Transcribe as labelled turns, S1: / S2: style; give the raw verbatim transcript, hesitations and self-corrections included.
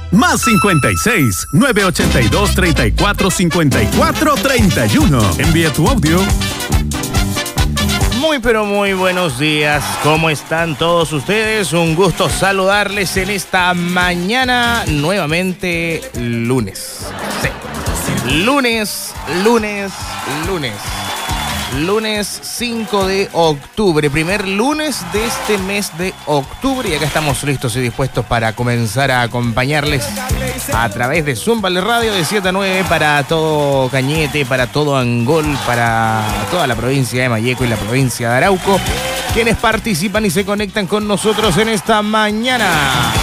S1: Más cincuenta y seis, novecientos ochenta y dos, treinta y cuatro, cincuenta y cuatro, treinta y uno. Envía tu audio.
S2: Muy pero muy buenos días, ¿cómo están todos ustedes? Un gusto saludarles en esta mañana, nuevamente lunes. Sí. Lunes, lunes, lunes. Lunes cinco de octubre, primer lunes de este mes de octubre, y acá estamos listos y dispuestos para comenzar a acompañarles a través de Zumba de Radio de siete a nueve para todo Cañete, para todo Angol, para toda la provincia de Malleco y la provincia de Arauco, quienes participan y se conectan con nosotros en esta mañana.